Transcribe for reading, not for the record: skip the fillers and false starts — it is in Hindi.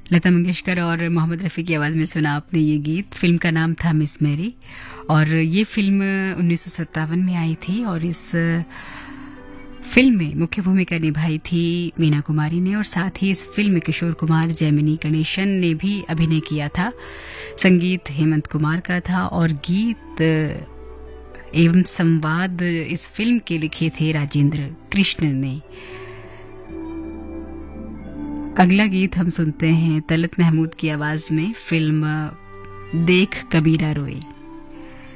लता मंगेशकर और मोहम्मद रफ़ी की आवाज़ में सुना आपने ये गीत। फिल्म का नाम था मिस मैरी और ये फिल्म 1957 में आई थी और इस फिल्म में मुख्य भूमिका निभाई थी मीना कुमारी ने और साथ ही इस फिल्म में किशोर कुमार, जैमिनी गणेशन ने भी अभिनय किया था। संगीत हेमंत कुमार का था और गीत एवं संवाद इस फिल्म के लिखे थे राजेंद्र कृष्ण ने। अगला गीत हम सुनते हैं तलत महमूद की आवाज में, फिल्म देख कबीरा रोए।